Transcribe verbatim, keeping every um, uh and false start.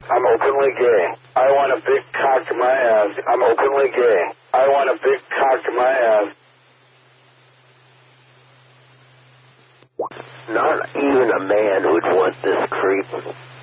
I'm openly gay. I want a big cock in my ass. I'm openly gay. I want a big cock in my ass. Not even a man would want this creep.